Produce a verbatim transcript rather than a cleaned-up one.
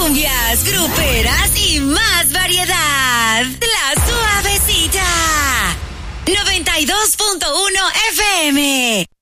cumbias, gruperas y más variedad. La Suavecita. noventa y dos punto uno F M.